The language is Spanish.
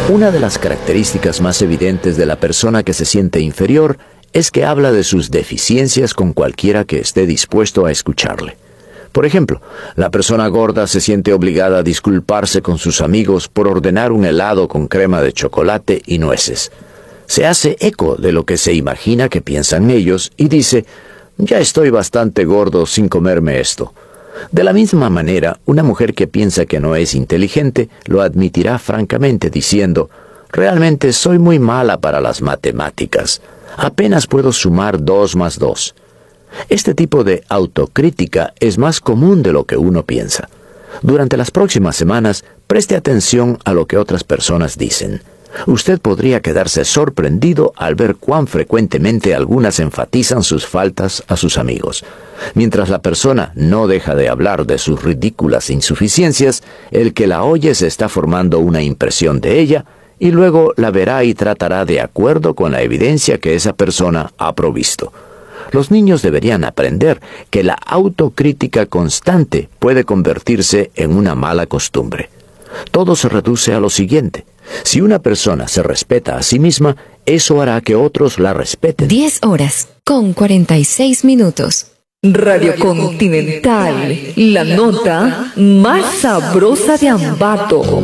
Una de las características más evidentes de la persona que se siente inferior es que habla de sus deficiencias con cualquiera que esté dispuesto a escucharle. Por ejemplo, la persona gorda se siente obligada a disculparse con sus amigos por ordenar un helado con crema de chocolate y nueces. Se hace eco de lo que se imagina que piensan ellos y dice: «Ya estoy bastante gordo sin comerme esto». De la misma manera, una mujer que piensa que no es inteligente lo admitirá francamente diciendo: «Realmente soy muy mala para las matemáticas. Apenas puedo sumar 2 más 2». Este tipo de autocrítica es más común de lo que uno piensa. Durante las próximas semanas, preste atención a lo que otras personas dicen. Usted podría quedarse sorprendido al ver cuán frecuentemente algunas enfatizan sus faltas a sus amigos. Mientras la persona no deja de hablar de sus ridículas insuficiencias, el que la oye se está formando una impresión de ella y luego la verá y tratará de acuerdo con la evidencia que esa persona ha provisto. Los niños deberían aprender que la autocrítica constante puede convertirse en una mala costumbre. Todo se reduce a lo siguiente: si una persona se respeta a sí misma, eso hará que otros la respeten. 10:46. Radio Continental, la nota más sabrosa de Ambato.